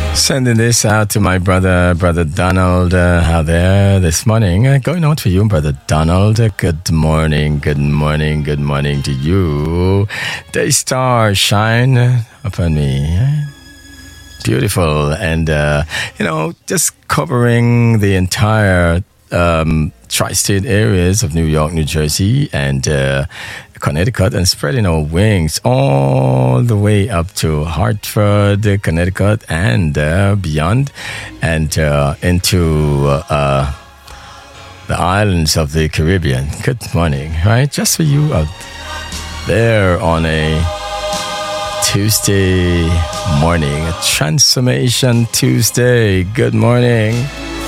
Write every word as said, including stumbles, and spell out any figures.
Sending this out to my brother, Brother Donald, uh, out there this morning. Uh, going on for you, Brother Donald. Uh, good morning, good morning, good morning to you. Day star shine upon me. Eh? Beautiful. And, uh, you know, just covering the entire um, tri-state areas of New York, New Jersey, and uh, Connecticut, and spreading our wings all the way up to Hartford, Connecticut, and uh, beyond, and uh, into uh, the islands of the Caribbean. Good morning, right? Just for you out there on a Tuesday morning, a Transformation Tuesday. Good morning.